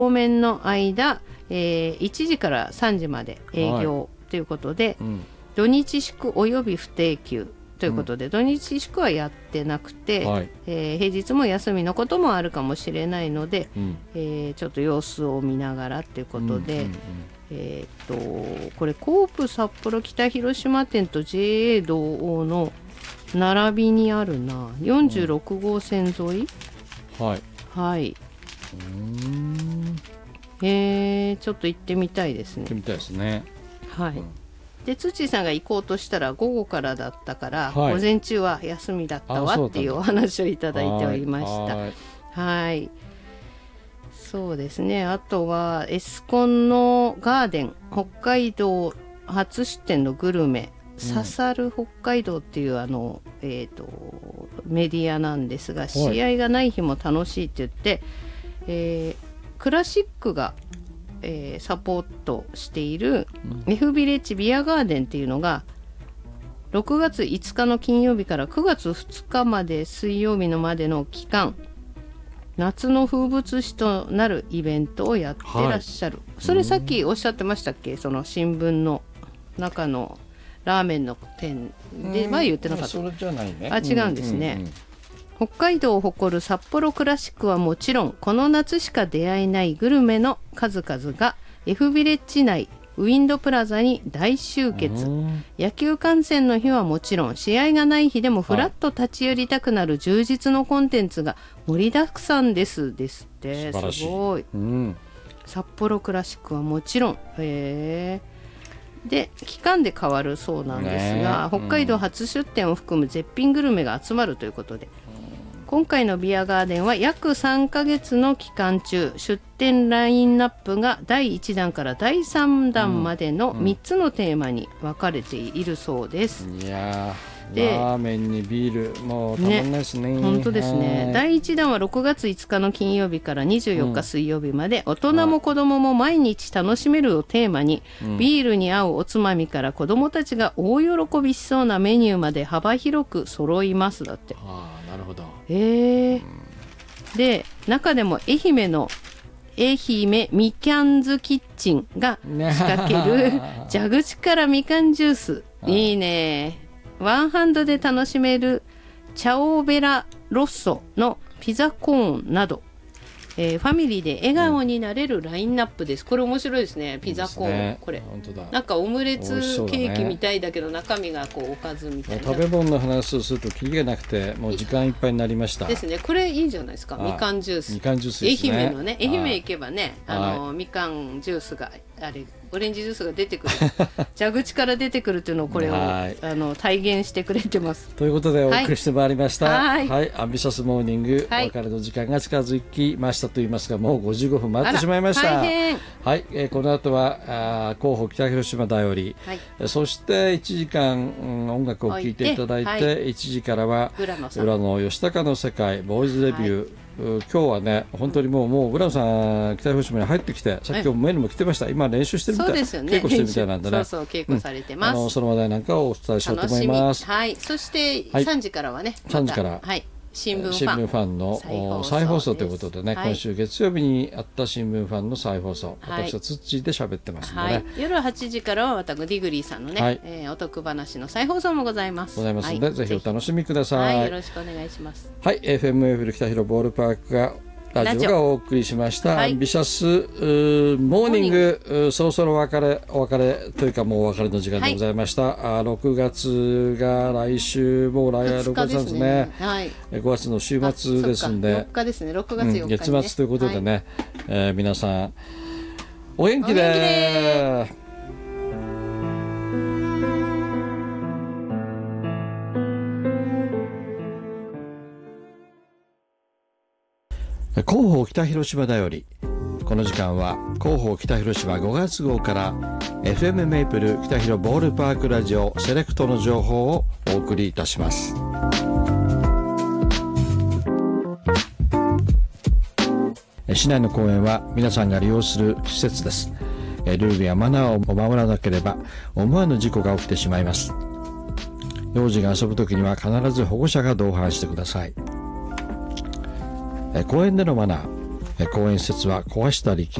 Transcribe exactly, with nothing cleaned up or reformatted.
当面の間、えー、いちじからさんじまで営業ということで、はい、うん、土日祝および不定休ということで、うん、土日祝はやってなくて、はい、えー、平日も休みのこともあるかもしれないので、うん、えー、ちょっと様子を見ながらということで、うんうんうん、えー、とこれコープ札幌北広島店と ジェーエー 同王の並びにあるなよんじゅうろくごう線沿い、うん、はい、はい、うーん、えー、ちょっと行ってみたいですね。 行ってみたいですね。 はい、うん、で土さんが行こうとしたら午後からだったから、はい、午前中は休みだったわっていうお話をいただいておりました。はい、はい、そうですね。あとはエスコンのガーデン北海道初出店のグルメ、刺さる北海道っていうあの、えーと、メディアなんですが、試合がない日も楽しいって言って、えー、クラシックが、えー、サポートしている F ビレッジビアガーデンっていうのがろくがついつかの金曜日からくがつふつかまで水曜日のまでの期間、夏の風物詩となるイベントをやってらっしゃる、はい、それさっきおっしゃってましたっけ、その新聞の中のラーメンの店で前言ってなかった。 それじゃないね。 あ、違うんですね、うんうんうん、北海道を誇る札幌クラシックはもちろん、この夏しか出会えないグルメの数々が F ビレッジ内ウィンドプラザに大集結。野球観戦の日はもちろん、試合がない日でもフラッと立ち寄りたくなる充実のコンテンツが盛りだくさんですですって。すごい、うん、札幌クラシックはもちろん、へーで期間で変わるそうなんですが、ね、北海道初出店を含む絶品グルメが集まるということで、うん、今回のビアガーデンは約さんかげつの期間中、出店ラインナップがだいいちだんからだいさんだんまでのみっつのテーマに分かれているそうです、うんうん、いやでラーメンにビールもうたまんないですね。 本当ですね。だいいちだんはろくがついつかの金曜日からにじゅうよっか水曜日まで、うん、大人も子供も毎日楽しめるをテーマに、うん、ビールに合うおつまみから子供たちが大喜びしそうなメニューまで幅広く揃いますだって。 ああ、なるほど。 えーうん、で中でも愛媛の愛媛みきゃんずキッチンが仕掛ける蛇口からみかんジュースいいね。ワンハンドで楽しめるチャオベラロッソのピザコーンなど、えー、ファミリーで笑顔になれるラインナップです。これ面白いですね。ピザコーン、ね、これ本当だ。なんかオムレツケーキみたいだけど、中身がこうおかずみたいな。 食べ物の話をするとキリがなくてもう時間いっぱいになりましたですね。これいいじゃないですか。みかんジュース。 みかんジュースですね。 愛媛のね、愛媛行けばね、あのみかんジュースがあれオレンジジュースが出てくる蛇口から出てくるというのをこれをあの体現してくれてます。 ということでお送りしてまいりました、はいはい、アンビシャスモーニング、はい、お別れの時間が近づきましたと言いますが、もうごじゅうごふん待ってしまいました。はい、えー、この後はあ広報北広島だより、はい、そしていちじかん、うん、音楽を聴いていただいて、はい、いちじからは浦野さん、浦野義孝の世界ボーイズレビュー、はい、今日はね本当にもうもう浦野さん北広島に入ってきて、さっきもメールも来てました。今練習してるみたい、そうですよね、稽古してるみたいなんでね、 そうそう稽古されてます、 うん、あのその話題なんかをお伝えしようと思います。 はい、そしてさんじからはね、ま、 さんじから、 はい、新聞ファン、 新聞ファンの再放送ということでね、はい、今週月曜日にあった新聞ファンの再放送、はい、私はツッチーで喋ってますんでね、はい、 夜はちじからはまたグディグリーさんのね、はい、えー、お得話の再放送もございますございますので、はい、ぜひお楽しみください、 はい、よろしくお願いします。 はい、 エフエムエフ 北広ボールパークがラジオがお送りしました、はい、アンビシャスモーニング、そろそろお別れお別れというかもうお別れの時間でございました、はい、あろくがつが来週もう来ろくがつなんですね、はい、ごがつの週末ですんでよっかですね、ろくがつよっかに、ね、 うん、月末ということでね、はい、えー、皆さんお元気でー広報北広島だより、この時間は広報北広島ごがつ号から エフエム メイプル北広ボールパークラジオセレクトの情報をお送りいたします。市内の公園は皆さんが利用する施設です。ルールやマナーを守らなければ思わぬ事故が起きてしまいます。幼児が遊ぶときには必ず保護者が同伴してください。公園でのマナー、 公園施設は壊したり